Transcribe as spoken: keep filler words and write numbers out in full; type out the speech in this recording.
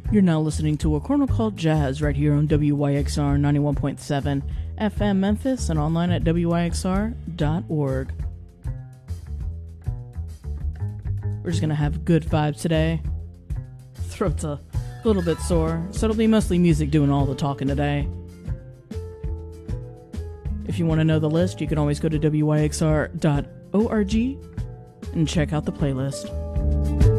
You're now listening to A Corner Called Jazz right here on W Y X R ninety-one point seven F M Memphis and online at W Y X R dot org. We're just going to have good vibes today. Throat's a little bit sore, so it'll be mostly music doing all the talking today. If you want to know the list, you can always go to W Y X R dot org and check out the playlist.